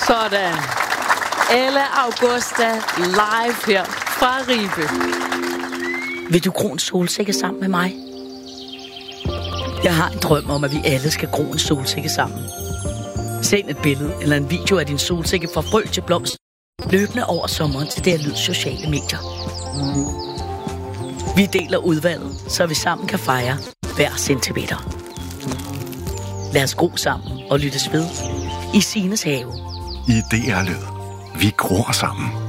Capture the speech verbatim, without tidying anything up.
Sådan. Elle Augusta live her fra Ribe. Vil du gro en solsikke sammen med mig? Jeg har en drøm om, at vi alle skal gro en solsikke sammen. Send et billede eller en video af din solsikke fra frø til blomst løbende over sommeren til det Lyd sociale medier. Vi deler udvalget, så vi sammen kan fejre hver centimeter. Lad os gro sammen og lyttes ved i Sines have. I D R Lyd. Vi gror sammen.